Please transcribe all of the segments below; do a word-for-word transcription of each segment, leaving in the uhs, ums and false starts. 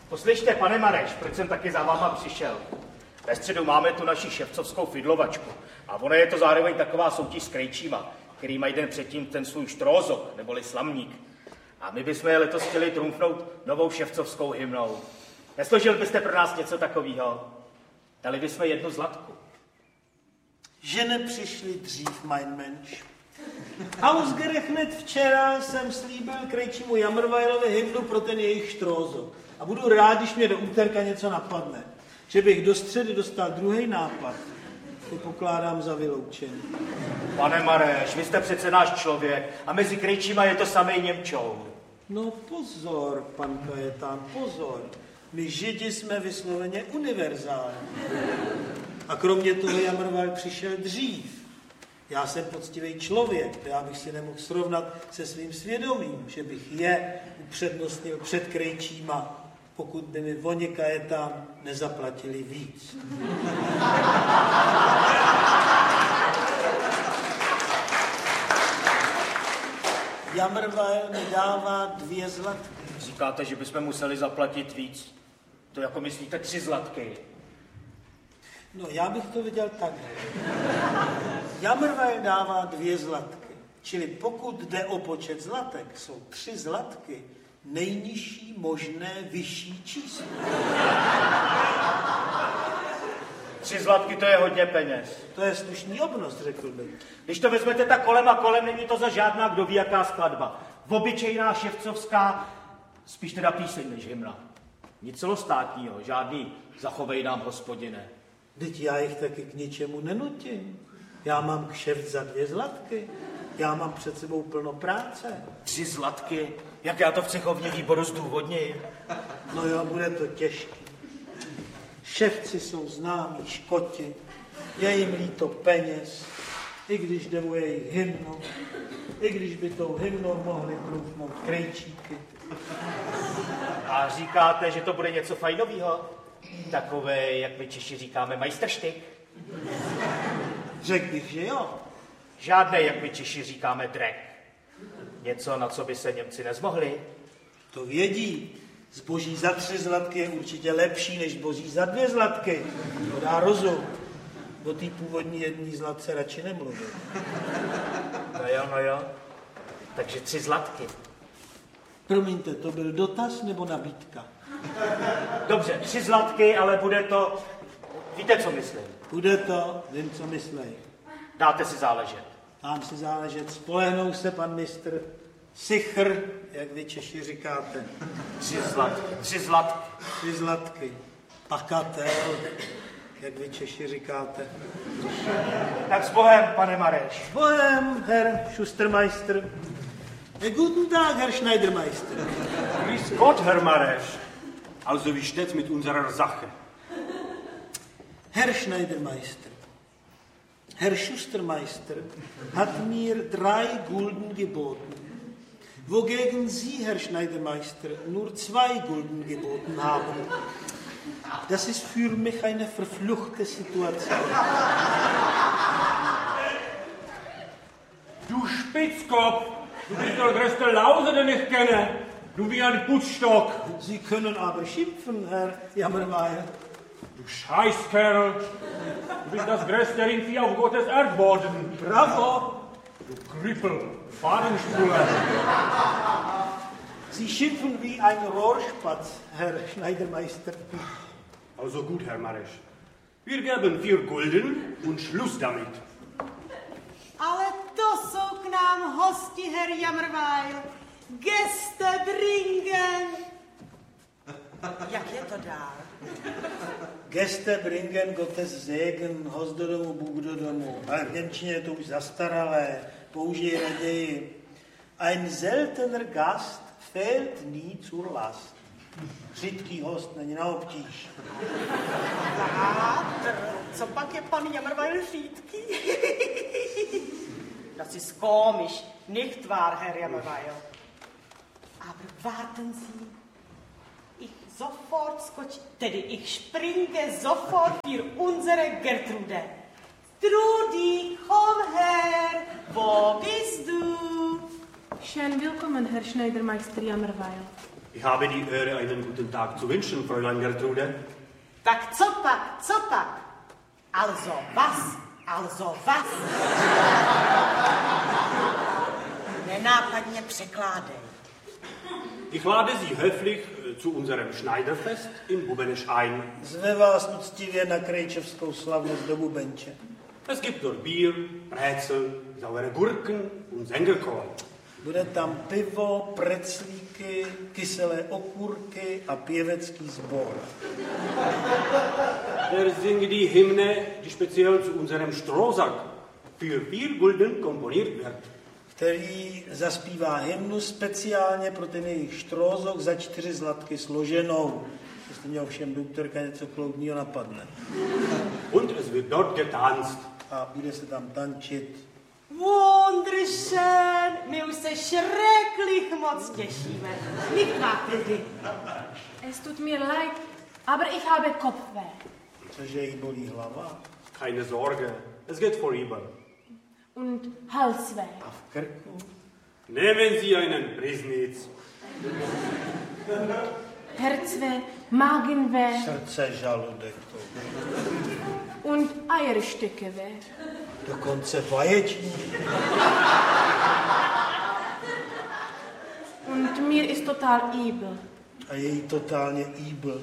Poslyšte, pane Mareš, proč jsem taky za váma přišel? Ve středu máme tu naši ševcovskou fidlovačku a ona je to zároveň taková soutěž s krejčíma, který mají den předtím ten svůj štrózok, neboli slamník. A my bychom je letos chtěli trumfnout novou ševcovskou hymnou. Nesložil byste pro nás něco takového? Dali bychom jednu zlatku. Že nepřišli dřív, mein Mensch. Ausgerechnet včera jsem slíbil krejčímu Jamrvajlovi hymnu pro ten jejich štrózok. A budu rád, když mě do úterka něco napadne. Že bych do středy dostal druhý nápad. To pokládám za vyloučení. Pane Mareš, vy jste přece náš člověk a mezi krejčíma je to samej Němčou. No pozor, pan Kajetán, pozor. My Židi jsme vysloveně univerzální. A kromě toho Jamrvajl přišel dřív. Já jsem poctivý člověk, já bych si nemohl srovnat se svým svědomím, že bych je upřednostnil před krejčíma, pokud by mi oni Kajetán nezaplatili víc. Jamrvajl mi dává dvě zlatky. Říkáte, že bychom museli zaplatit víc? To jako myslíte tři zlatky? No, já bych to viděl takhle. Jamrvajl dává dvě zlatky. Čili pokud jde o počet zlatek, jsou tři zlatky nejnižší možné vyšší číslo. Tři zlatky, to je hodně peněz. To je slušný obnos, řekl bych. Když to vezmete tak kolem a kolem, není to za žádná kdo ví jaká skladba. Obyčejná ševcovská, spíš teda píseň než hymna. Nic celostátního, žádný zachovej nám, hospodine. Vždyť já jich taky k ničemu nenutím. Já mám kšeft za dvě zlatky. Já mám před sebou plno práce. Tři zlatky? Jak já to v cechovním výboru zdůvodním? No jo, bude to těžké. Ševci jsou známí škoti. Je jim líto peněz. I když jde o jejich hymnu. I když by tou hymnou mohli trůfnout krejčíky. A říkáte, že to bude něco fajnového? Takové, jak my Češi říkáme, majstrštyk? Řekl bych, že jo. Žádné, jak my Češi říkáme, drek. Něco, na co by se Němci nezmohli? To vědí. Zboží za tři zlatky je určitě lepší než zboží za dvě zlatky. To dá rozum. O té původní jedné zlatce radši nemluvil. No jo, no jo. Takže tři zlatky. Promiňte, to byl dotaz nebo nabídka? Dobře, tři zlatky, ale bude to... Víte, co myslím? Bude to, vím, co myslej. Dáte si záležet. Dám si záležet. Spolehnou se, pan mistr. Sichr, jak vy Češi říkáte. Tři zlatky. Tři zlatky. Tři zlatky. Pakatel, jak vy Češi říkáte. Tak s Bohem, pane Mareš. S Bohem, Herr Schustermeister. Guten Tag, Herr Schneidermeister. Grüß Gott, Herr Mareš. Also, wie steht's mit unserer Sache? Herr Schneidermeister, Herr Schustermeister hat mir drei Gulden geboten, wogegen Sie, Herr Schneidermeister, nur zwei Gulden geboten haben. Das ist für mich eine verfluchte Situation. Du Spitzkopf! Du bist der größte Lause, den ich kenne. Du wie ein Putzstock. Sie können aber schimpfen, Herr Jammermeier. Du Scheißkerl. Du bist das größte Rindvieh auf Gottes Erdboden. Bravo. Du Krüppel, Fadenspuler. Sie schimpfen wie ein Rohrspatz, Herr Schneidermeister. Also gut, Herr Mareš. Wir geben vier Gulden und Schluss damit. Ale to jsou k nám hosti, Herr Jamrvajl. Gäste bringen. Jak je to dál? Gäste bringen Gottes Segen, host do domu, Bůh do domu. Ale v němčině je to už zastaralé, použij raději. Ein seltener Gast fehlt nie zur Last. Řídký host není na obtíž. Co pak je pan Jamrvajl řídký? Das ist komisch, nicht wahr, Herr Jamrvajl? Aber warten Sie, ich sofort skoč, tedy ich springe sofort für unsere Gertrude. Trudi, komm her, wo bist du? Schön willkommen, Herr Schneidermeister Jamrvajl. Ich habe die Ehre, einen guten Tag zu wünschen, Fräulein Gertrude. Tak co pak, co pak? Also was, also was? Nenápadně překládej. Ich lade Sie höflich zu unserem Schneiderfest in Bubenisch ein. Zve vás úctivě na krejčevskou slavnost do Bubenče. Es gibt dort Bier, Brezel, saure Gurken und Sengerkohl. Bude tam pivo, preclíky, kyselé okurky a pěvecký sbor. Er singt die Hymne, die speziell zu unserem Strohsack für vier Gulden komponiert wird. Který zaspívá hymnu speciálně pro ten jejich štrózok za čtyři zlatky složenou. Jestli mě ovšem doktorka něco kloudního napadne. Und es wird dort getanzt. A bude se tam tančit. Wunderschön, my už se schrecklich moc těšíme. Nicht wahr, Freddy? Es tut mir leid, aber ich habe Kopfweh. Cože jí bolí hlava? Keine Sorge, es geht vorüber. Und Halsweh. A v krku? Nehmen Sie einen Prisnitz. Herzweh, Magenweh Srdce, žaludek. To. und Eierstückeweh. Dokonce vaječní. Und mir ist total übel. A je jí totálně übel.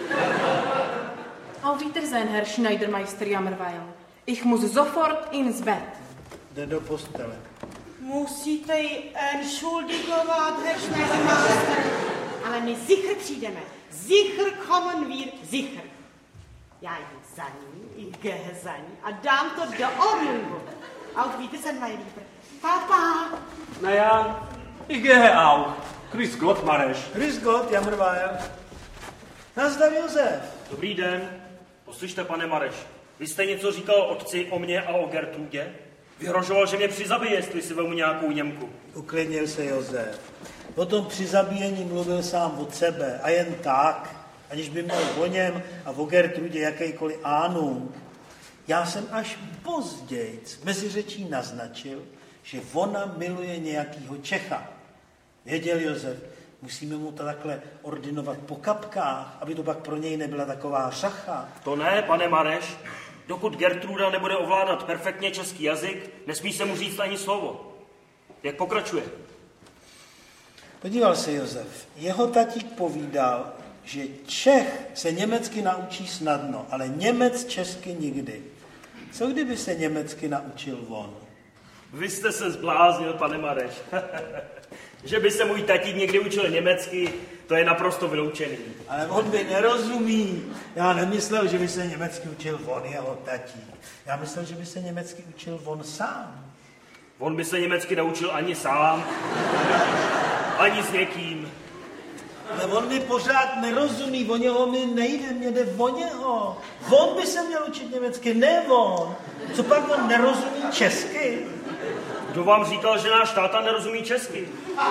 Auf Wiedersehen, Herr Schneidermeister Jammerweil. Ich muss sofort ins Bett. Jde do postele. Musíte ji entschuldigovat, Herr Schneidermeister. Ale my sicher přijdeme. Sicher kommen wir, sicher. Já jdu za ní, ich gehe za ní a dám to do Ordnung. Auf Wiedersehen, mein Lieber. Papa. Naja, ich gehe auch. Grüß Gott, Mareš. Grüß Gott, Jammerweil. Nazdar, Josef. Dobrý den. Poslyšte, pane Mareš, vy jste něco říkal otci o mě a o Gertrudě? Vyhrožoval, že mě přizabije, jestli si vemu nějakou Němku. Uklidnil se Josef. O tom při zabíjení mluvil sám od sebe a jen tak, aniž by měl o něm a o Gertrudě jakýkoliv ánung. Já jsem až později mezi řečí naznačil, že ona miluje nějakýho Čecha. Věděl Josef, musíme mu to takhle ordinovat po kapkách, aby to pak pro něj nebyla taková šacha. To ne, pane Mareš. Dokud Gertruda nebude ovládat perfektně český jazyk, nesmí se mu říct ani slovo. Jak pokračuje? Podíval se Josef. Jeho tatík povídal, že Čech se německy naučí snadno, ale Němec česky nikdy. Co kdyby se německy naučil on? Vy jste se zbláznil, pane Mareš. Že by se můj tatík někdy učil německy, to je naprosto vyloučený. Ale on by nerozumí. Já nemyslel, že by se německy učil on, jeho tatík. Já myslel, že by se německy učil on sám. On by se německy naučil ani sám, ani s někým. Ale on mi pořád nerozumí, o něho mi nejde, mě jde o něho. On by se měl učit německy, ne on. Co pak on nerozumí česky? Kdo vám říkal, že náš táta nerozumí česky?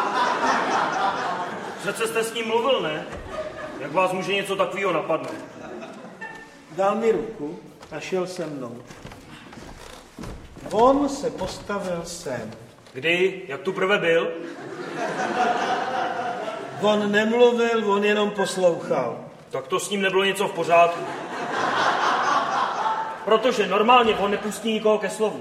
Přece jste s ním mluvil, ne? Jak vás může něco takového napadnout? Dal mi ruku a šel se mnou. On se postavil sem. Kdy? Jak tu prve byl? On nemluvil, on jenom poslouchal. Tak to s ním nebylo něco v pořádku. Protože normálně on nepustí nikoho ke slovu.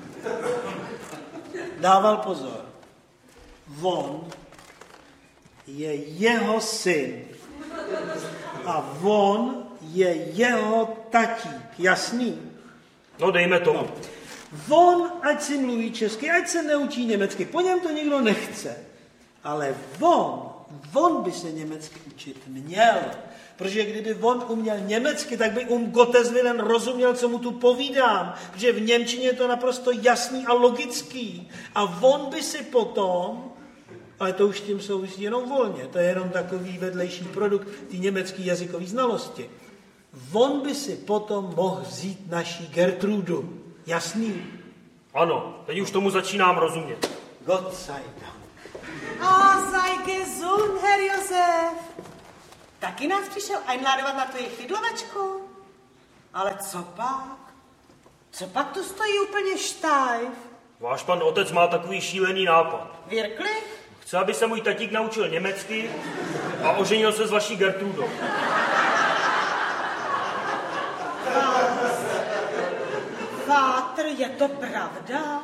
Dával pozor. On je jeho syn. A on je jeho tatík. Jasný? No dejme tomu. No. On, ať si mluví česky, ať se neučí německy. Po něm to nikdo nechce. Ale on, on by se německy učit měl. Protože kdyby on uměl německy, tak by um Gottes Willen rozuměl, co mu tu povídám. Protože v němčině je to naprosto jasný a logický. A on by si potom, ale to už tím souvisí jenom volně, to je jenom takový vedlejší produkt té německé jazykové znalosti. On by si potom mohl vzít naší Gertrudu. Jasný? Ano, teď už tomu začínám rozumět. Gott sei Dank. Oh, sei gesund, Herr Josef. Taky nás přišel einladovat na tu jejich fidlovačku? Ale co pak? Co pak tu stojí úplně štajf? Váš pan otec má takový šílený nápad. Wirklich? Chce, aby se můj tatík naučil německy A oženil se s vaší Gertrudou. Vátr, je to pravda?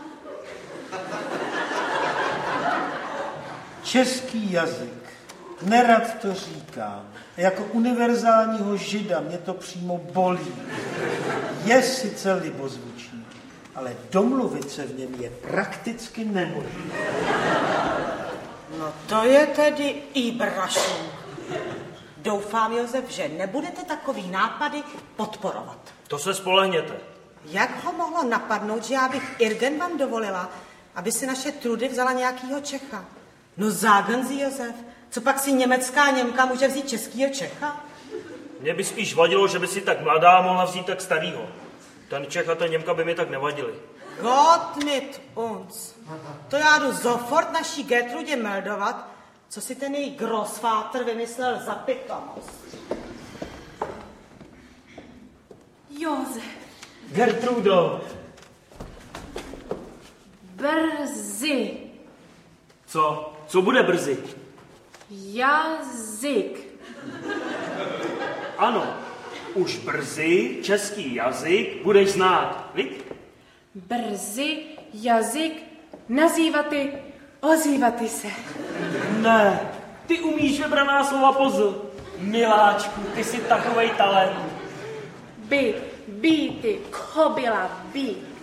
Český jazyk, nerad to říkám, jako univerzálního žida mě to přímo bolí. Je sice libozvučný, ale domluvit se v něm je prakticky nemožné. No to je tedy Ibrašů. Doufám, Josef, že nebudete takový nápady podporovat. To se spolehněte. Jak ho mohlo napadnout, že já bych Irgen vám dovolila, aby si naše trudy vzala nějakýho Čecha? No sagen si, Josef. Co pak si německá Němka může vzít českýho Čecha? Mně by spíš vadilo, že by si tak mladá mohla vzít tak starýho. Ten Čech a ta Němka by mi tak nevadili. Gott mit uns. To já jdu sofort naší Gertrudě meldovat, co si ten její Großvater vymyslel za pitomost. Josef, Gertrudo. brzy, Co? Co bude brzy? jazyk, Ano, už brzy český jazyk budeš znát, viď? brzy, jazyk, nazývaty, ozývaty se. Ne, ty umíš vybraná slova pozl. Miláčku, ty jsi takovej talent. By, býty, kobila, být.